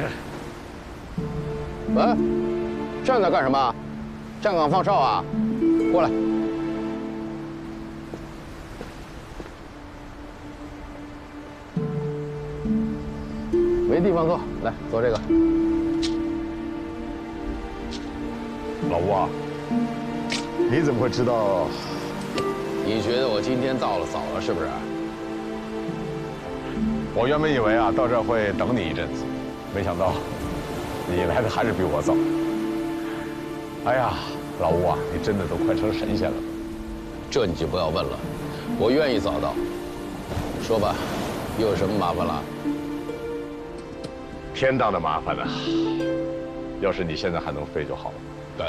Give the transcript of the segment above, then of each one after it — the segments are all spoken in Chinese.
喂，站那干什么？站岗放哨啊！过来。没地方坐，来坐这个。 老吴啊，你怎么会知道？ 你觉得我今天到了早了是不是？ 我原本以为啊，到这儿会等你一阵子，没想到你来的还是比我早。哎呀，老吴啊，你真的都快成神仙了。 这你就不要问了，我愿意早到。说吧，又有什么麻烦了？ 天大的麻烦啊！要是你现在还能飞就好了。 对，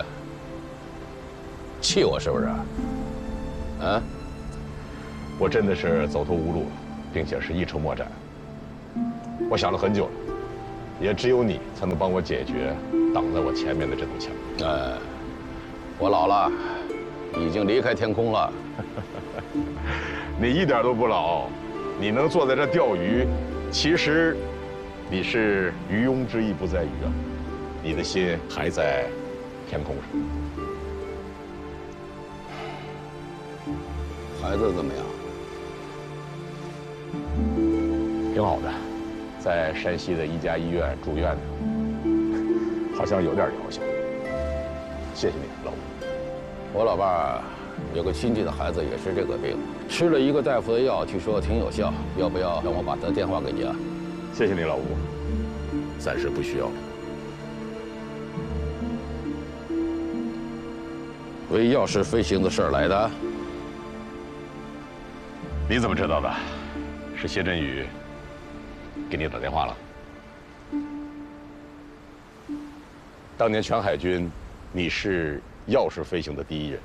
气我是不是？啊？ 我真的是走投无路了，并且是一筹莫展。我想了很久了，也只有你才能帮我解决挡在我前面的这堵墙。 哎，我老了，已经离开天空了。 你一点都不老，你能坐在这钓鱼，其实你是渔翁之意不在鱼啊，你的心还在天空上。 孩子怎么样？ 挺好的，在山西的一家医院住院呢，好像有点疗效。谢谢你，老吴。 我老伴儿有个亲戚的孩子也是这个病，吃了一个大夫的药，据说挺有效。要不要让我把他的电话给你啊？ 谢谢你，老吴。暂时不需要。 为药师飞行的事儿来的？ 你怎么知道的？是谢振宇给你打电话了？当年全海军，你是药师飞行的第一人。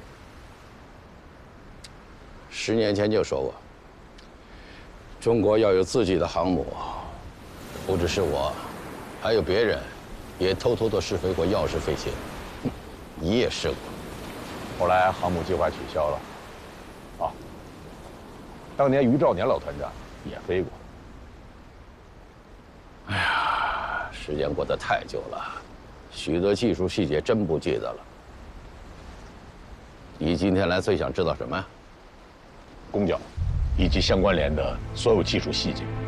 10年前就说过，中国要有自己的航母。不只是我，还有别人，也偷偷的试飞过药师飞行。你也试过。 后来航母计划取消了。啊，当年于兆年老团长也飞过。 哎呀，时间过得太久了，许多技术细节真不记得了。你今天来最想知道什么呀？ 攻角，以及相关联的所有技术细节。